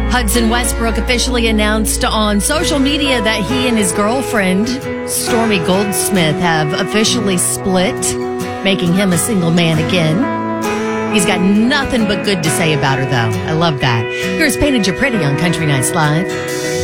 Hudson Westbrook officially announced on social media that he and his girlfriend, Stormy Goldsmith, have officially split, making him a single man again. He's got nothing but good to say about her, though. I love that. Here's Painted You Pretty on Country Nights Live.